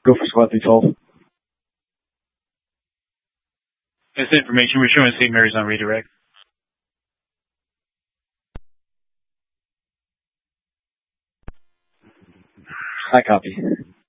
Go for squad 312. This information, we're showing St. Mary's on redirect. I copy.